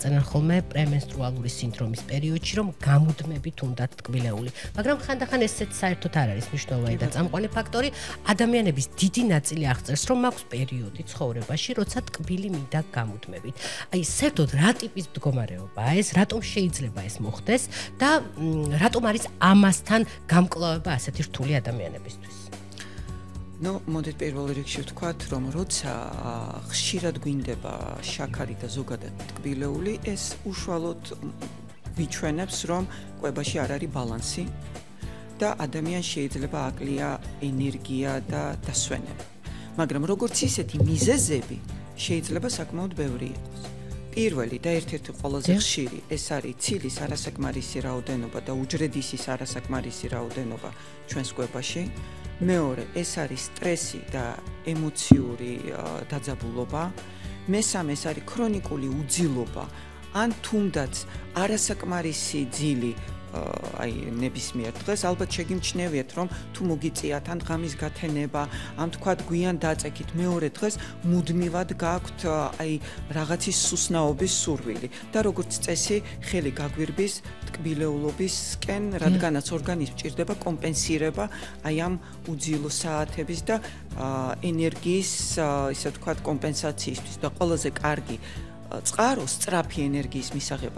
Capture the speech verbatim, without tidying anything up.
აწერენ ხოლმე პრემენსტრუალური სინდრომის პერიოდში, რომ გამუდმებით უნდათ ტკბილეული. მაგრამ ხანდახან ესეც საერთოდ არ არის მნიშვნელოვანი და წამყვანი ფაქტორი. ადამიანების დიდი ნაწილი აღწერს, რომ მაქვს პერიოდი ცხოვრებაში, როცა ტკბილი მინდა გამუდმებით. აი, საერთოდ რა ტიპის მდგომარეობაა ეს, რატომ შეიძლება ეს მოხდეს და რატომ არის ამასთან გამკლავება ასეთი რთული ადამიანებისთვის? ნუ, მოდით პირველ რიგში ვთქვათ, რომ როცა ხშირად გვინდება შაქარი და ზოგადად ტკბილეული, ეს უშუალოდ ვიჩვენებს, რომ კვებაში არ არის ბალანსი და ადამიანს შეიძლება აკლია ენერგია და დასვენება. მაგრამ როგორც ისეთი მიზეზები შეიძლება საკმაოდ ბევრი იყოს. პირველი და ერთ-ერთი ყველაზე ხშირი ეს არის ცილის არასაკმარისი რაოდენობა და უჯრედისის არასაკმარისი რაოდენობა ჩვენს კვებაში. მეორე ეს არის სტრესი და ემოციური დაძაბულობა. მესამე ეს არის ქრონიკული უძილობა ან თუნდაც არასაკმარისი ძილი აი ნებისმიერ დღეს ალბათ შეგიმჩნევიათ რომ თუ მოგიწიათ ან ღამის გათენება ან თქვათ გვიან დაწექით მეორე დღეს მუდმივად გაქვთ აი რაღაცის სუსნაობის სურვილი და როგორც წესი ხელი გაგვირბის ტკბილეულობისკენ რადგანაც ორგანიზმს ჭირდება კომპენსირება აი ამ უძილო საათების და ენერგიის ისე თქვათ კომპენსაციისთვის და ყველაზე კარგი წყარო სწრაფი ენერგიის მისაღება